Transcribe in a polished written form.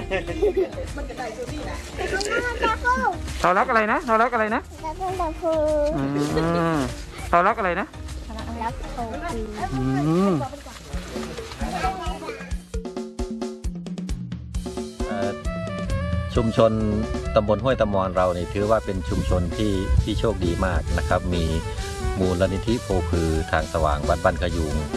เรารักอะไรนะเรารักอะไรนะแล้วก็ตะพูเรารักอะไรนะแล้วโคฟีชุมชนตำบลห้วยตะมอนเราเนี่ยถือว่าเป็นชุมชนที่โชคดีมากนะครับมีมูลนิธิโพพือทางสว่างวัดบ้านขยุง